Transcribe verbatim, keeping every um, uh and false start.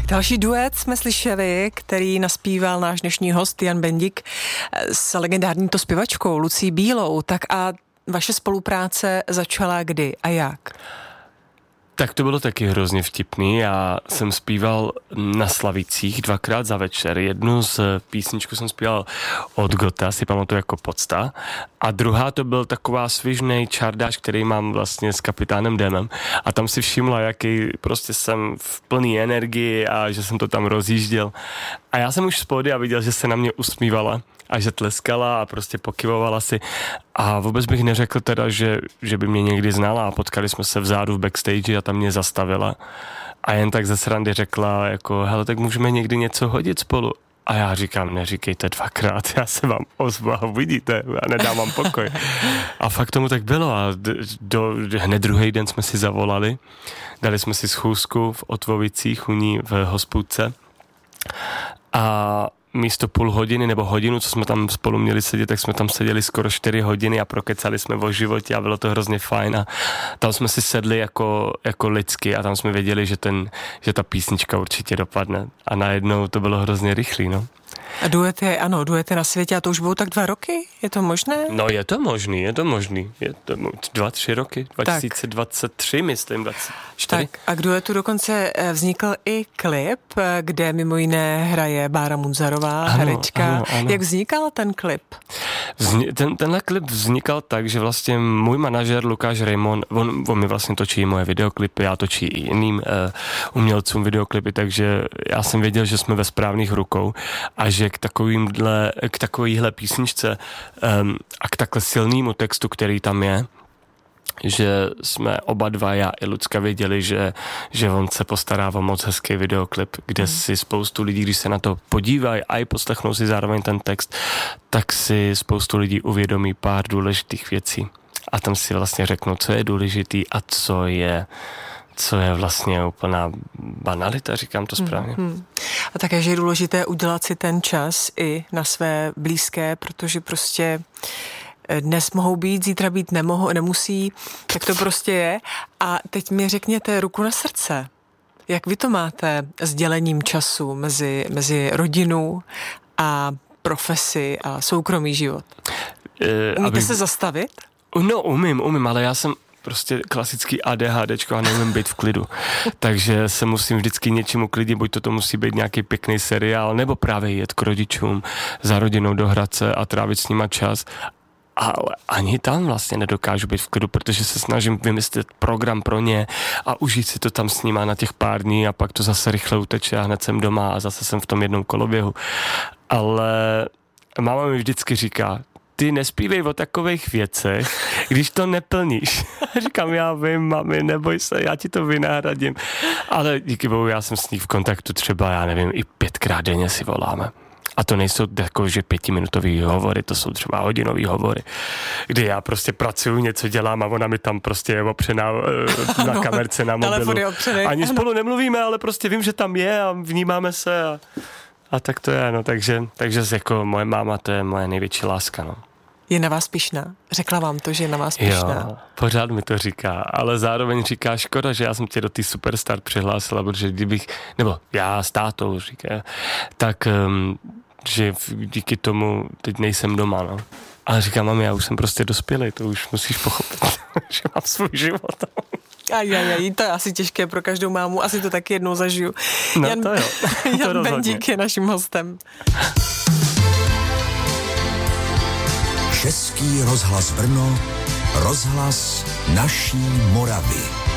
Další duet jsme slyšeli, který naspíval náš dnešní host Jan Bendik s legendární to zpěvačkou Lucí Bílou. Tak a vaše spolupráce začala kdy a jak? Tak to bylo taky hrozně vtipný. Já jsem zpíval na Slavicích dvakrát za večer. Jednu z písničku jsem zpíval od Gota, si pamatuju jako Podsta. A druhá to byl taková svižnej čardáš, který mám vlastně s kapitánem Demem. A tam si všimla, jaký prostě jsem v plný energii a že jsem to tam rozjížděl. A já jsem už z pódia viděl, že se na mě usmívala a že tleskala a prostě pokyvovala si. A vůbec bych neřekl teda, že, že by mě někdy znala a potkali jsme se vzadu v backstage a tam mě zastavila. A jen tak ze srandy řekla jako, hele, tak můžeme někdy něco hodit spolu. A já říkám, neříkejte dvakrát, já se vám ozvu a uvidíte, já nedám vám pokoj. A fakt tomu tak bylo a do, hned druhý den jsme si zavolali, dali jsme si schůzku v Otvovicích u ní v hospůdce a místo půl hodiny nebo hodinu, co jsme tam spolu měli sedět, tak jsme tam seděli skoro čtyři hodiny a prokecali jsme o životě a bylo to hrozně fajn a tam jsme si sedli jako, jako lidsky a tam jsme věděli, že, ten, že ta písnička určitě dopadne a najednou to bylo hrozně rychlý, no. A duety, ano, duety na světě a to už budou tak dva roky? Je to možné? No je to možný, je to možný. Je to dva, tři roky, dva tisíce dvacet tři, tak. Myslím, dvacet čtyři. Tak a k duetu dokonce vznikl i klip, kde mimo jiné hraje Bára Munzarová, ano, herečka. Ano, ano. Jak vznikal ten klip? Vzni- ten, tenhle klip vznikal tak, že vlastně můj manažer Lukáš Raymond, on, on mi vlastně točí moje videoklipy, já točí i jiným uh, umělcům videoklipy, takže já jsem věděl, že jsme ve správných rukou a že k takovýmhle, k takovýhle písničce um, a k takhle silnému textu, který tam je, že jsme oba dva, já i Lucka, věděli, že, že on se postará o moc hezký videoklip, kde mm. si spoustu lidí, když se na to podívají a i poslechnou si zároveň ten text, tak si spoustu lidí uvědomí pár důležitých věcí. A tam si vlastně řeknou, co je důležitý a co je co je vlastně úplná banalita, říkám to správně. Hmm, hmm. A také, že je důležité udělat si ten čas i na své blízké, protože prostě dnes mohou být, zítra být nemohou, nemusí, tak to prostě je. A teď mi řekněte ruku na srdce. Jak vy to máte s dělením času mezi, mezi rodinou a profesi a soukromý život? Umíte aby... se zastavit? No, umím, umím, ale já jsem prostě klasický ADHDčko a neumím být v klidu. Takže se musím vždycky něčím uklidit, buď to, to musí být nějaký pěkný seriál, nebo právě jet k rodičům, za rodinou do Hradce a trávit s nima čas. Ale ani tam vlastně nedokážu být v klidu, protože se snažím vymyslet program pro ně a užít si to tam s nima na těch pár dní a pak to zase rychle uteče a hned jsem doma a zase jsem v tom jednom koloběhu. Ale máma mi vždycky říká, ty nespívej o takových věcech, když to neplníš. Říkám, já vím, mami, neboj se, já ti to vynahradím. Ale díky bohu, já jsem s ní v kontaktu třeba, já nevím, i pětkrát denně si voláme. A to nejsou takové, že pětiminutový hovory, to jsou třeba hodinový hovory, kdy já prostě pracuju, něco dělám a ona mi tam prostě je opřená na no, kamerce, na mobilu. Ani spolu nemluvíme, ale prostě vím, že tam je a vnímáme se a, a tak to je, no, takže, takže jako moje máma, to je moje největší láska, no. Je na vás pyšná? Řekla vám to, že je na vás pyšná? Jo, pořád mi to říká, ale zároveň říká, škoda, že já jsem tě do té Superstar přihlásila, protože kdybych, nebo já s tátou říká, tak um, že díky tomu teď nejsem doma, no. Ale říkám, mami, já už jsem prostě dospělý, to už musíš pochopit, že mám svůj život. Aj, aj, aj, to je asi těžké pro každou mámu, asi to taky jednou zažiju. No Jan, to jo, to Jan Bendik je naším hostem. Český rozhlas Brno, rozhlas naší Moravy.